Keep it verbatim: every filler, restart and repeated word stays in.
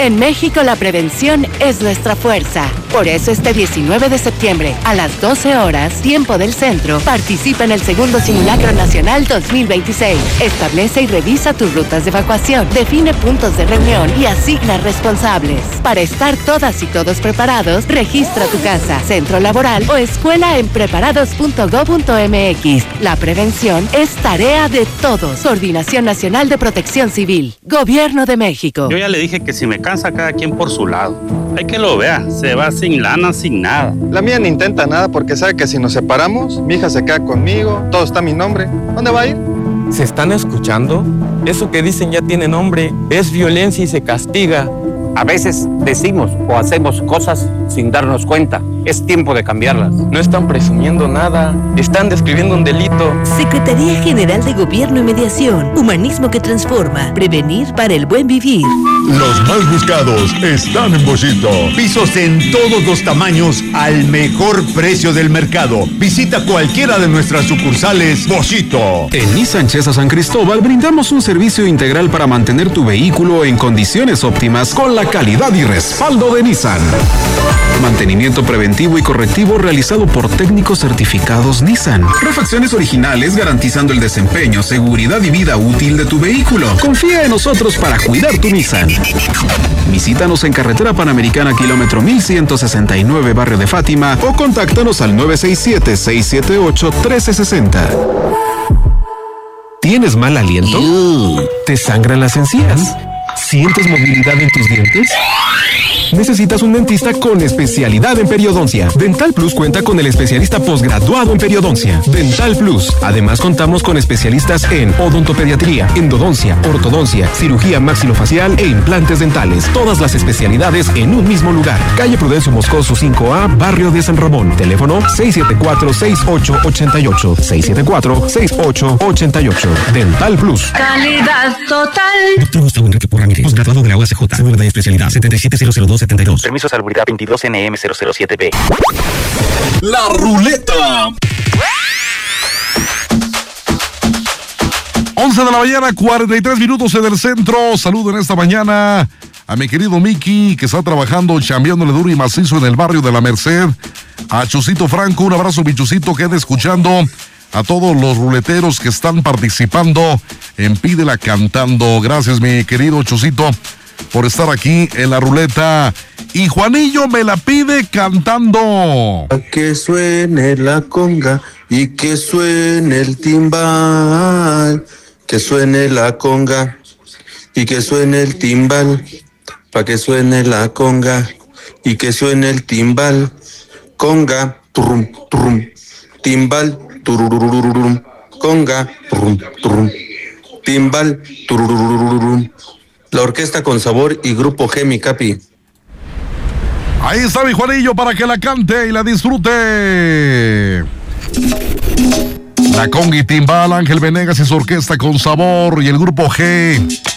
En México la prevención es nuestra fuerza. Por eso este diecinueve de septiembre, a las doce horas, tiempo del centro, participa en el segundo Simulacro Nacional dos mil veintiséis. Establece y revisa tus rutas de evacuación, define puntos de reunión y asigna responsables. Para estar todas y todos preparados, registra tu casa, centro laboral o escuela en preparados punto gob punto eme equis. La prevención es tarea de todos. Coordinación Nacional de Protección Civil. Gobierno de México. Yo ya le dije que si me cansa cada quien por su lado. Hay que lo vea, se va sin lana, sin nada. La mía no intenta nada porque sabe que si nos separamos, mi hija se queda conmigo, todo está a mi nombre. ¿Dónde va a ir? ¿Se están escuchando? Eso que dicen ya tiene nombre, es violencia y se castiga. A veces decimos o hacemos cosas sin darnos cuenta. Es tiempo de cambiarlas. No están presumiendo nada, están describiendo un delito. Secretaría General de Gobierno y Mediación. Humanismo que transforma. Prevenir para el buen vivir. Los más buscados están en Boschito. Pisos en todos los tamaños al mejor precio del mercado. Visita cualquiera de nuestras sucursales Boschito. En Nissan Chesa San Cristóbal brindamos un servicio integral para mantener tu vehículo en condiciones óptimas con la calidad y respaldo de Nissan. Mantenimiento preventivo y correctivo realizado por técnicos certificados Nissan. Refacciones originales garantizando el desempeño, seguridad y vida útil de tu vehículo. Confía en nosotros para cuidar tu Nissan. Visítanos en Carretera Panamericana, kilómetro mil ciento sesenta y nueve, Barrio de Fátima, o contáctanos al nueve seis siete, seis siete ocho, uno tres seis cero. ¿Tienes mal aliento? ¿Te sangran las encías? ¿Sientes movilidad en tus dientes? Necesitas un dentista con especialidad en periodoncia. Dental Plus cuenta con el especialista posgraduado en periodoncia. Dental Plus. Además contamos con especialistas en odontopediatría, endodoncia, ortodoncia, cirugía maxilofacial e implantes dentales. Todas las especialidades en un mismo lugar. Calle Prudencio Moscoso cinco A, Barrio de San Ramón. Teléfono seis siete cuatro, seis ocho ocho ocho. seis siete cuatro, seis ocho ocho ocho. Dental Plus. Calidad total. Doctor Gustavo Enrique Porramírez, posgraduado de la U A C J. Seguro de especialidad setenta y siete cero cero dos setenta y dos. Permiso de salubridad veintidós N M cero cero siete B. La ruleta. once de la mañana, cuarenta y tres minutos en el centro. Saludo en esta mañana a mi querido Miki, que está trabajando, chambeándole duro y macizo en el barrio de La Merced. A Chusito Franco, un abrazo, mi Chusito, queda escuchando. A todos los ruleteros que están participando en Pídela Cantando. Gracias, mi querido Chusito, por estar aquí en la ruleta. Y Juanillo me la pide cantando. Que suene la conga y que suene el timbal. Que suene la conga y que suene el timbal. Pa' que suene la conga y que suene el timbal. Conga, turrum, turrum. Timbal, tururururum. Conga, turrum, turrum. Timbal, tururururum. La orquesta con sabor y Grupo G, mi capi. Ahí está mi Juanillo para que la cante y la disfrute. La conga y timbal, Ángel Venegas y su orquesta con sabor y el Grupo G.